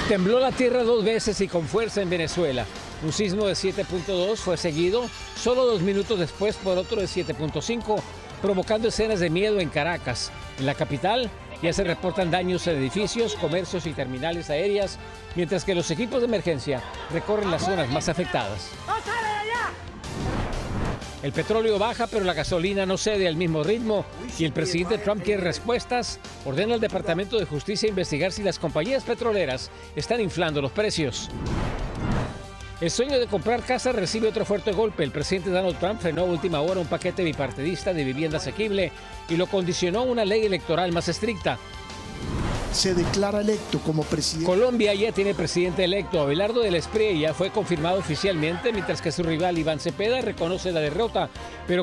Tembló la tierra 2 veces y con fuerza en Venezuela. Un sismo de 7.2 fue seguido solo 2 minutos después por otro de 7.5, provocando escenas de miedo en Caracas. En la capital ya se reportan daños en edificios, comercios y terminales aéreas, mientras que los equipos de emergencia recorren las zonas más afectadas. El petróleo baja, pero la gasolina no cede al mismo ritmo y el presidente Trump quiere respuestas. Ordena al Departamento de Justicia investigar si las compañías petroleras están inflando los precios. El sueño de comprar casa recibe otro fuerte golpe. El presidente Donald Trump frenó a última hora un paquete bipartidista de vivienda asequible y lo condicionó a una ley electoral más estricta. Se declara electo como presidente. Colombia ya tiene presidente electo. Abelardo del Espriella fue confirmado oficialmente, mientras que su rival Iván Cepeda reconoce la derrota, pero